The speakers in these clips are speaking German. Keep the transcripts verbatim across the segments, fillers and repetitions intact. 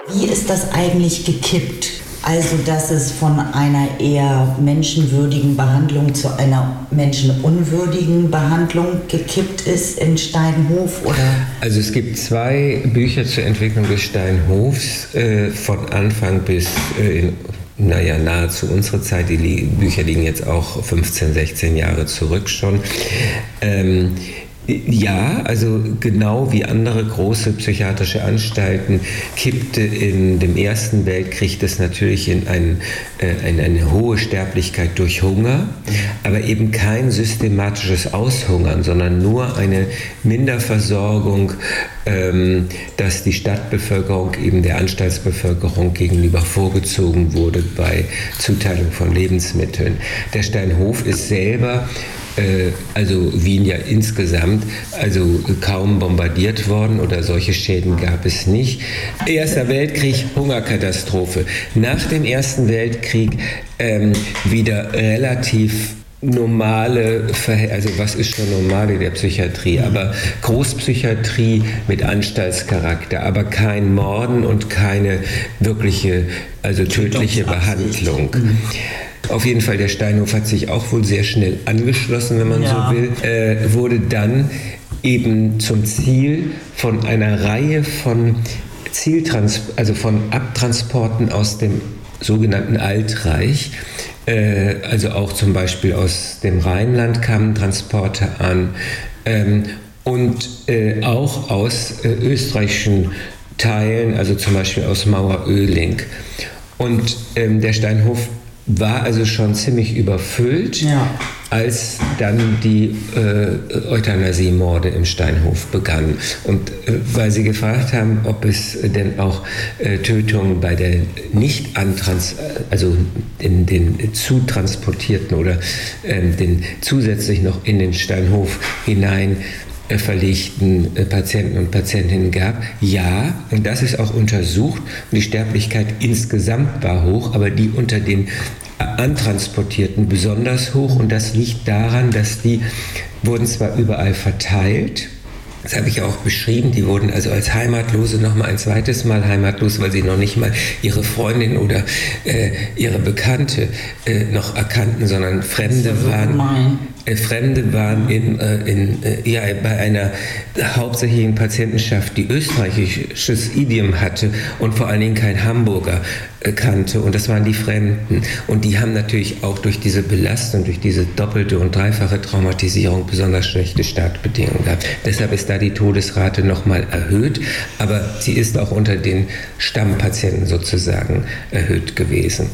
Wie ist das eigentlich gekippt? Also, dass es von einer eher menschenwürdigen Behandlung zu einer menschenunwürdigen Behandlung gekippt ist in Steinhof, oder? Also es gibt zwei Bücher zur Entwicklung des Steinhofs, äh, von Anfang bis äh, in, naja, nahezu unsere Zeit. Die Li- Bücher liegen jetzt auch fünfzehn, sechzehn Jahre zurück schon. Ähm, Ja, also genau wie andere große psychiatrische Anstalten kippte in dem Ersten Weltkrieg das natürlich in, ein, äh, in eine hohe Sterblichkeit durch Hunger, aber eben kein systematisches Aushungern, sondern nur eine Minderversorgung, ähm, dass die Stadtbevölkerung eben der Anstaltsbevölkerung gegenüber vorgezogen wurde bei Zuteilung von Lebensmitteln. Der Steinhof ist selber, also Wien ja insgesamt, also kaum bombardiert worden oder solche Schäden gab es nicht. Erster Weltkrieg, Hungerkatastrophe. Nach dem Ersten Weltkrieg ähm, wieder relativ normale, also was ist schon normal in der Psychiatrie, aber Großpsychiatrie mit Anstaltscharakter, aber kein Morden und keine wirkliche, also tödliche Behandlung. Mhm. Auf jeden Fall, der Steinhof hat sich auch wohl sehr schnell angeschlossen, wenn man ja. so will, äh, wurde dann eben zum Ziel von einer Reihe von Zieltrans- also von Abtransporten aus dem sogenannten Altreich, äh, also auch zum Beispiel aus dem Rheinland kamen Transporte an, ähm, und äh, auch aus äh, österreichischen Teilen, also zum Beispiel aus Mauer-Oehling. Und ähm, der Steinhof war also schon ziemlich überfüllt, ja. als dann die äh, Euthanasiemorde im Steinhof begannen. Und äh, weil Sie gefragt haben, ob es denn auch äh, Tötungen bei der nicht antrans, also in den zutransportierten oder äh, den zusätzlich noch in den Steinhof hinein verlegten Patienten und Patientinnen gab. Ja, und das ist auch untersucht. Und die Sterblichkeit insgesamt war hoch, aber die unter den Antransportierten besonders hoch. Und das liegt daran, dass die wurden zwar überall verteilt, das habe ich ja auch beschrieben, die wurden also als Heimatlose noch mal ein zweites Mal heimatlos, weil sie noch nicht mal ihre Freundin oder äh, ihre Bekannte äh, noch erkannten, sondern Fremde so waren. Äh, Fremde waren in, äh, in, äh, ja, bei einer hauptsächlichen Patientenschaft, die österreichisches Idiom hatte und vor allen Dingen kein Hamburger äh, kannte. Und das waren die Fremden. Und die haben natürlich auch durch diese Belastung, durch diese doppelte und dreifache Traumatisierung besonders schlechte Startbedingungen gehabt. Deshalb ist da die Todesrate nochmal erhöht, aber sie ist auch unter den Stammpatienten sozusagen erhöht gewesen.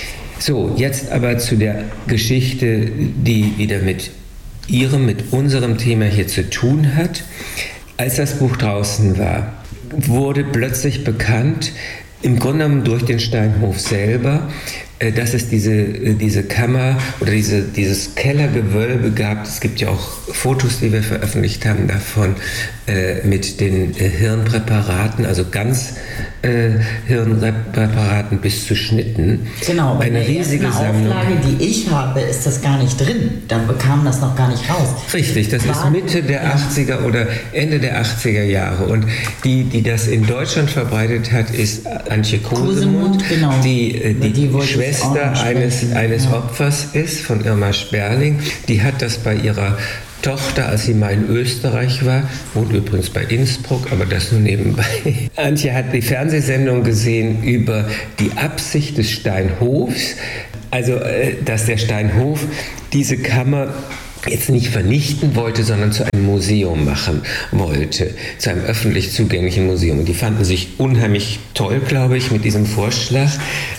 So, jetzt aber zu der Geschichte, die wieder mit Ihrem, mit unserem Thema hier zu tun hat. Als das Buch draußen war, wurde plötzlich bekannt, im Grunde genommen durch den Steinhof selber, dass es diese, diese Kammer oder diese, dieses Kellergewölbe gab. Es gibt ja auch Fotos, die wir veröffentlicht haben davon, äh, mit den äh, Hirnpräparaten, also ganz äh, Hirnpräparaten bis zu Schnitten. Genau, bei eine der riesige ersten Sammlung. Auflage, die ich habe, ist das gar nicht drin. Dann bekam das noch gar nicht raus. Richtig, das War, ist Mitte der ja. achtziger oder Ende der achtziger Jahre. Und die, die das in Deutschland verbreitet hat, ist Antje Kosemund, genau. die, äh, die, die Schwester eines, eines ja. Opfers ist, von Irma Sperling. Die hat das bei ihrer Tochter, als sie mal in Österreich war, wohnt übrigens bei Innsbruck, aber das nur nebenbei. Antje hat die Fernsehsendung gesehen über die Absicht des Steinhofs, also dass der Steinhof diese Kammer jetzt nicht vernichten wollte, sondern zu einem Museum machen wollte, zu einem öffentlich zugänglichen Museum. Und die fanden sich unheimlich toll, glaube ich, mit diesem Vorschlag.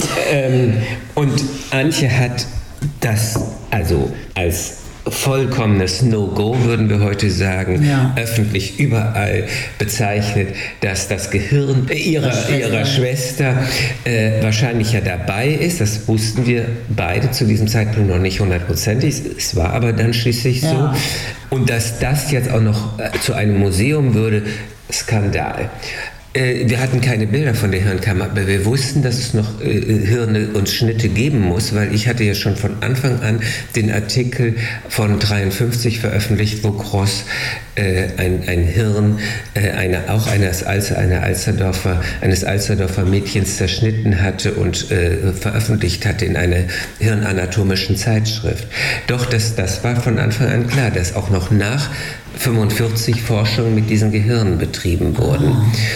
Ähm, und Antje hat das also als vollkommenes No-Go, würden wir heute sagen, ja. öffentlich überall bezeichnet, dass das Gehirn ihrer, Schwester. ihrer Schwester äh, wahrscheinlich ja dabei ist. Das wussten wir beide zu diesem Zeitpunkt noch nicht hundertprozentig. Es war aber dann schließlich ja. so. Und dass das jetzt auch noch äh, zu einem Museum würde, Skandal. Äh, wir hatten keine Bilder von der Hirnkammer, aber wir wussten, dass es noch äh, Hirne und Schnitte geben muss, weil ich hatte ja schon von Anfang an den Artikel von dreiundfünfzig veröffentlicht, wo Gross äh, ein, ein Hirn äh, eine, auch eines, Alzer, einer Alsterdorfer, eines Alsterdorfer Mädchens zerschnitten hatte und äh, veröffentlicht hatte in einer hirnanatomischen Zeitschrift. Doch das, das war von Anfang an klar, dass auch noch nach fünfundvierzig Forschungen mit diesen Gehirnen betrieben wurden.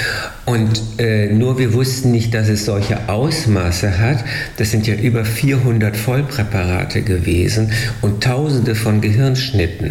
Und äh, nur wir wussten nicht, dass es solche Ausmaße hat. Das sind ja über vierhundert Vollpräparate gewesen und Tausende von Gehirnschnitten.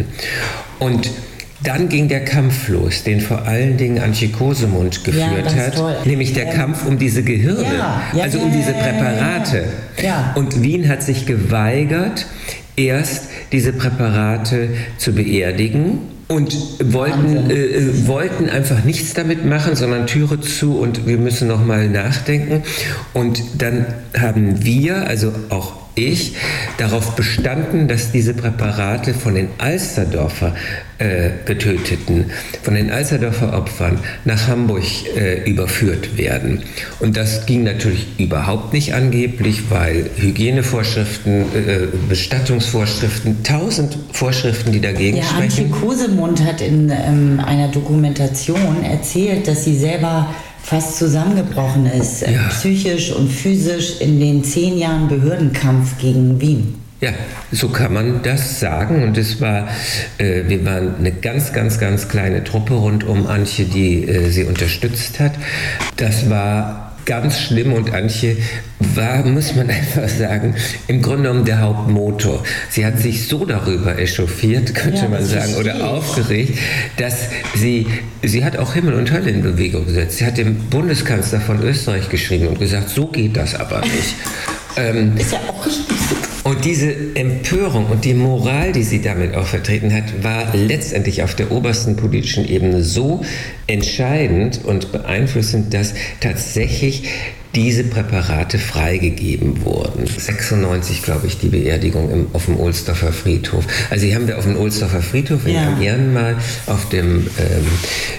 Und dann ging der Kampf los, den vor allen Dingen Antje Kosemund geführt ja, hat, toll. nämlich der ähm, Kampf um diese Gehirne, ja, ja, also ja, um diese ja, Präparate. Ja, ja. Und Wien hat sich geweigert, erst diese Präparate zu beerdigen und wollten, äh, wollten einfach nichts damit machen, sondern Türe zu und wir müssen noch mal nachdenken. Und dann haben wir, also auch ich, darauf bestanden, dass diese Präparate von den Alsterdorfer äh, Getöteten, von den Alsterdorfer Opfern nach Hamburg äh, überführt werden. Und das ging natürlich überhaupt nicht angeblich, weil Hygienevorschriften, äh, Bestattungsvorschriften, tausend Vorschriften, die dagegen ja, sprechen. Antje Kosemund hat in ähm, einer Dokumentation erzählt, dass sie selber fast zusammengebrochen ist, ja. äh, psychisch und physisch in den zehn Jahren Behördenkampf gegen Wien. Ja, so kann man das sagen. Und es war, äh, wir waren eine ganz, ganz, ganz kleine Truppe rund um Antje, die äh, sie unterstützt hat. Das war ganz schlimm und Antje war, muss man einfach sagen, im Grunde genommen der Hauptmotor. Sie hat sich so darüber echauffiert, könnte ja, man sagen, oder aufgeregt, dass sie, sie hat auch Himmel und Hölle in Bewegung gesetzt. Sie hat dem Bundeskanzler von Österreich geschrieben und gesagt, so geht das aber nicht. ähm, ist ja auch richtig. Und diese Empörung und die Moral, die sie damit auch vertreten hat, war letztendlich auf der obersten politischen Ebene so entscheidend und beeinflussend, dass tatsächlich diese Präparate freigegeben wurden. sechsundneunzig, glaube ich, die Beerdigung im, auf dem Ohlsdorfer Friedhof. Also die haben wir auf dem Ohlsdorfer Friedhof in ja. Ehrenmal auf dem ähm,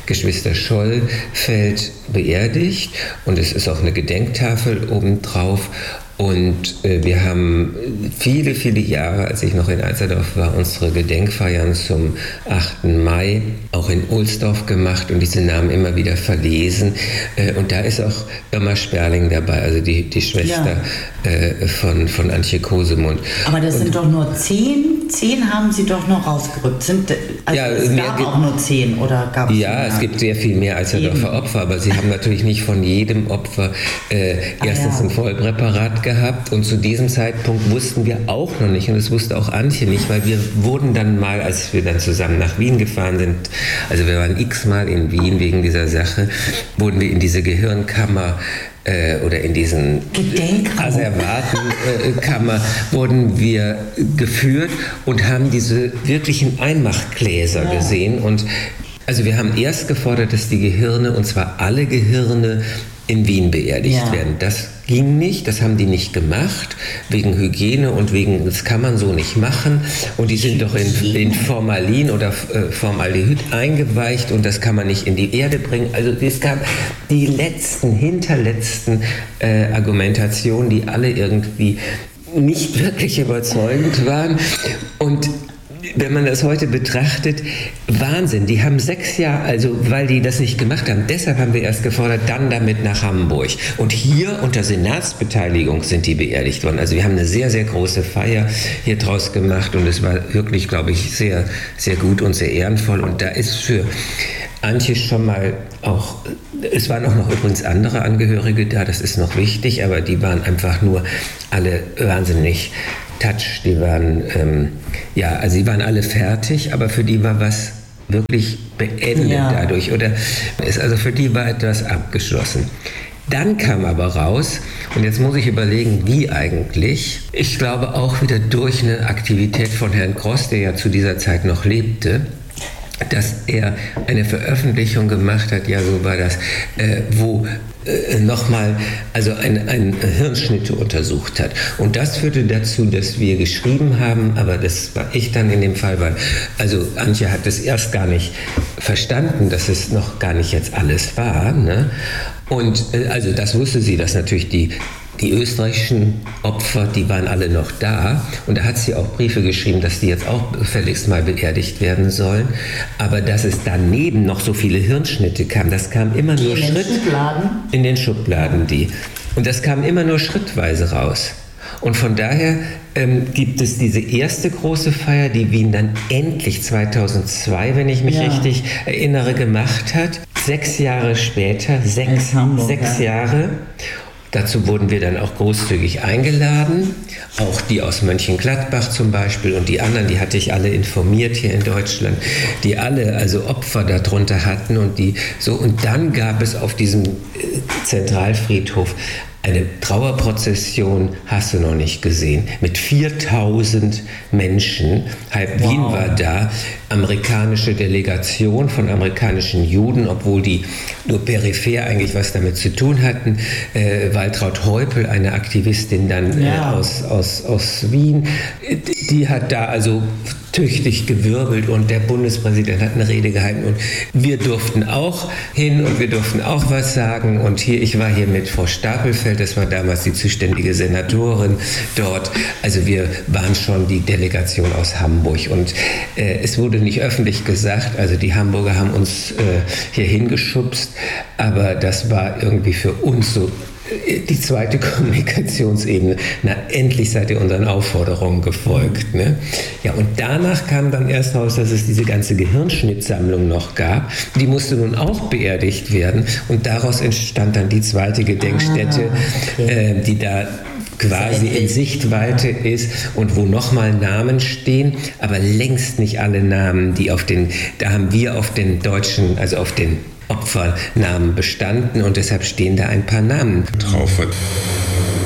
Geschwister-Scholl-Feld beerdigt und es ist auch eine Gedenktafel obendrauf. Und äh, wir haben viele, viele Jahre, als ich noch in Alsterdorf war, unsere Gedenkfeiern zum achten Mai auch in Ohlsdorf gemacht und diese Namen immer wieder verlesen. Äh, und da ist auch Irma Sperling dabei, also die, die Schwester ja. äh, von, von Antje Kosemund. Aber das und, sind doch nur zehn, zehn haben Sie doch noch rausgerückt. Sind, also ja, es gab auch nur zehn, oder gab es Ja, mehr? Es gibt sehr viel mehr Alsterdorfer Opfer, aber Sie haben natürlich nicht von jedem Opfer äh, erstens ah, ja. ein Vollpräparat gehabt und zu diesem Zeitpunkt wussten wir auch noch nicht und das wusste auch Antje nicht, weil wir wurden dann mal, als wir dann zusammen nach Wien gefahren sind, also wir waren x-mal in Wien wegen dieser Sache, wurden wir in diese Gehirnkammer äh, oder in diesen Asservatenkammer äh, wurden wir geführt und haben diese wirklichen Einmachgläser ja. gesehen und also wir haben erst gefordert, dass die Gehirne, und zwar alle Gehirne, in Wien beerdigt ja. werden. Das ging nicht, das haben die nicht gemacht, wegen Hygiene und wegen, das kann man so nicht machen. Und die sind doch in, in Formalin oder äh, Formaldehyd eingeweicht und das kann man nicht in die Erde bringen. Also es gab die letzten, hinterletzten äh, Argumentationen, die alle irgendwie nicht wirklich überzeugend waren. Und wenn man das heute betrachtet, Wahnsinn, die haben sechs Jahre, also weil die das nicht gemacht haben, deshalb haben wir erst gefordert, dann damit nach Hamburg. Und hier unter Senatsbeteiligung sind die beerdigt worden. Also wir haben eine sehr, sehr große Feier hier draus gemacht und es war wirklich, glaube ich, sehr, sehr gut und sehr ehrenvoll. Und da ist für Antje schon mal auch, es waren auch noch übrigens andere Angehörige da, das ist noch wichtig, aber die waren einfach nur alle wahnsinnig touch, die waren, ähm, ja, also die waren alle fertig, aber für die war was wirklich beendet ja. dadurch, oder ist also für die war etwas abgeschlossen. Dann kam aber raus, und jetzt muss ich überlegen, wie eigentlich, ich glaube auch wieder durch eine Aktivität von Herrn Gross, der ja zu dieser Zeit noch lebte, dass er eine Veröffentlichung gemacht hat, ja so war das, äh, wo äh, nochmal also ein, ein Hirnschnitte untersucht hat. Und das führte dazu, dass wir geschrieben haben, aber das war ich dann in dem Fall, weil also Antje hat es erst gar nicht verstanden, dass es noch gar nicht jetzt alles war. Ne? Und äh, also das wusste sie, dass natürlich die Die österreichischen Opfer, die waren alle noch da. Und da hat sie auch Briefe geschrieben, dass die jetzt auch gefälligst mal beerdigt werden sollen. Aber dass es daneben noch so viele Hirnschnitte kam, das kam immer nur in Schritt... den Schubladen? In den Schubladen, die. Und das kam immer nur schrittweise raus. Und von daher ähm, gibt es diese erste große Feier, die Wien dann endlich zweitausendzwei, wenn ich mich ja. richtig erinnere, gemacht hat. Sechs Jahre später, sechs, Hamburg, sechs ja. Jahre. Dazu wurden wir dann auch großzügig eingeladen, auch die aus Mönchengladbach zum Beispiel und die anderen, die hatte ich alle informiert hier in Deutschland, die alle also Opfer darunter hatten und die so. Und dann gab es auf diesem Zentralfriedhof eine Trauerprozession, hast du noch nicht gesehen, mit viertausend Menschen. Halb wow. Wien war da, amerikanische Delegation von amerikanischen Juden, obwohl die nur peripher eigentlich was damit zu tun hatten. Äh, Waltraud Heupel, eine Aktivistin dann ja. äh, aus, aus, aus Wien, die hat da also tüchtig gewirbelt und der Bundespräsident hat eine Rede gehalten und wir durften auch hin und wir durften auch was sagen und hier, ich war hier mit Frau Stapelfeld, das war damals die zuständige Senatorin dort, also wir waren schon die Delegation aus Hamburg und äh, es wurde nicht öffentlich gesagt, also die Hamburger haben uns äh, hier hingeschubst, aber das war irgendwie für uns so die zweite Kommunikationsebene. Na, endlich seid ihr unseren Aufforderungen gefolgt. Ne? Ja, und danach kam dann erst raus, dass es diese ganze Gehirnschnittsammlung noch gab. Die musste nun auch beerdigt werden. Und daraus entstand dann die zweite Gedenkstätte, ah, okay. äh, die da quasi in Sichtweite ist und wo nochmal Namen stehen, aber längst nicht alle Namen, die auf den, da haben wir auf den deutschen, also auf den Opfernamen bestanden und deshalb stehen da ein paar Namen drauf.